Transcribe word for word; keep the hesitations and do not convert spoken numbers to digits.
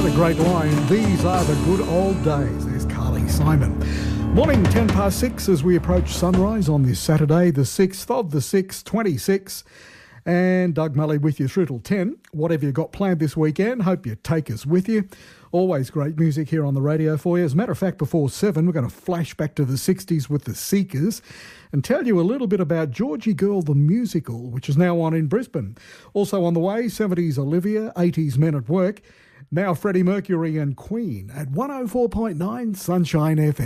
a great line. These are the good old days. There's Carly Simon. Morning, ten past six as we approach sunrise on this Saturday, the sixth of the sixth, twenty-six. And Doug Mully with you through till ten. Whatever you got planned this weekend, hope you take us with you. Always great music here on the radio for you. As a matter of fact, before seven, we're going to flash back to the sixties with the Seekers and tell you a little bit about Georgie Girl the Musical, which is now on in Brisbane. Also on the way, seventies Olivia, eighties Men at Work. Now Freddie Mercury and Queen at one oh four point nine Sunshine F M.